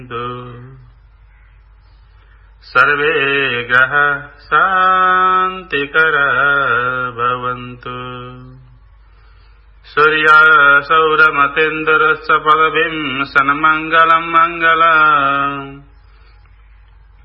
सर्वे ग्रह शान्तिकर भवन्तु। सूर्य सौरमतेन्द्रस्य पदभिं सन्मङ्गलं मङ्गलम्